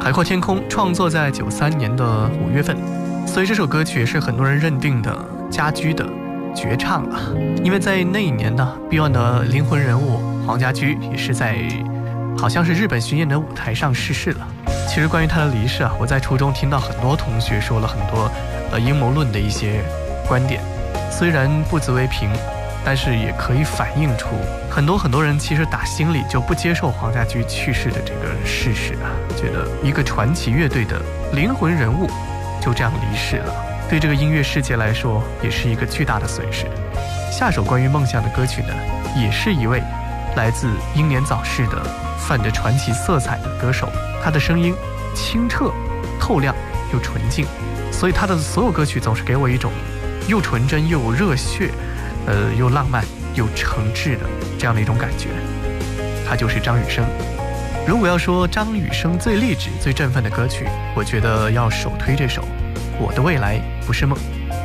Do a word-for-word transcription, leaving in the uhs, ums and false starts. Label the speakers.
Speaker 1: 海阔天空创作在九三年的五月份，所以这首歌曲也是很多人认定的家驹的绝唱啊。因为在那一年呢 ，B 一 的灵魂人物黄家驹也是在好像是日本巡演的舞台上逝世了。其实关于他的离世啊，我在初中听到很多同学说了很多呃阴谋论的一些观点，虽然不足为凭，但是也可以反映出很多很多人其实打心里就不接受黄家驹去世的这个事实啊，觉得一个传奇乐队的灵魂人物就这样离世了，对这个音乐世界来说也是一个巨大的损失。下首关于梦想的歌曲呢，也是一位来自英年早逝的泛着传奇色彩的歌手，他的声音清澈透亮又纯净，所以他的所有歌曲总是给我一种又纯真又热血呃，又浪漫又诚挚的这样的一种感觉。他就是张雨生。如果要说张雨生最励志最振奋的歌曲，我觉得要首推这首《我的未来不是梦》。